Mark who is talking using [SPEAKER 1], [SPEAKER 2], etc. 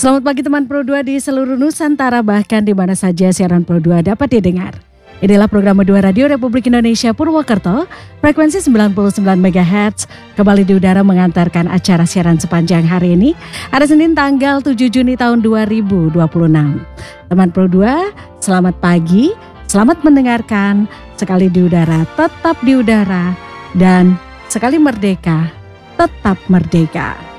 [SPEAKER 1] Selamat pagi teman Pro 2 di seluruh Nusantara, bahkan di mana saja siaran Pro 2 dapat didengar. Inilah program Pro 2 Radio Republik Indonesia Purwokerto, frekuensi 99 MHz, kembali di udara mengantarkan acara siaran sepanjang hari ini, hari Senin tanggal 7 Juni tahun 2026. Teman Pro 2, selamat pagi, selamat mendengarkan, sekali di udara, tetap di udara, dan sekali merdeka, tetap merdeka.